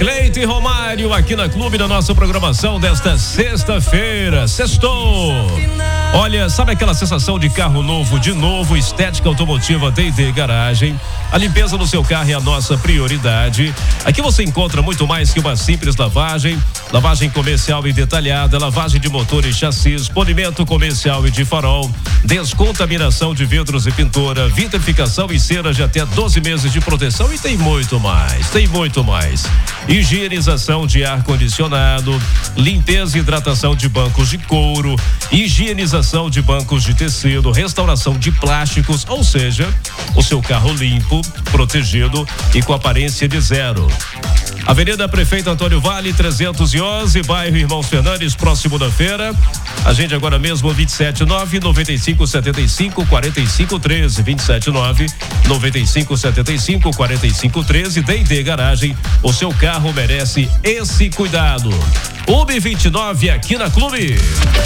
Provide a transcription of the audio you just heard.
Cleito e Romário aqui na Clube da nossa programação desta sexta-feira. Sextou! Olha, sabe aquela sensação de carro novo, de novo, estética automotiva D&D Garagem? A limpeza do seu carro é a nossa prioridade. Aqui você encontra muito mais que uma simples lavagem. Lavagem comercial e detalhada, lavagem de motor e chassis, polimento comercial e de farol, descontaminação de vidros e pintura, vitrificação e cera de até 12 meses de proteção e tem muito mais. Higienização de ar-condicionado, limpeza e hidratação de bancos de couro, higienização de bancos de tecido, restauração de plásticos, ou seja, o seu carro limpo, protegido e com aparência de zero. Avenida Prefeito Antônio Vale, 311, bairro Irmãos Fernandes, próximo da feira. Agende agora mesmo 279-9575-4513, 279-9575-4513. D&D Garagem, o seu carro merece esse cuidado. 1h29 aqui na Clube.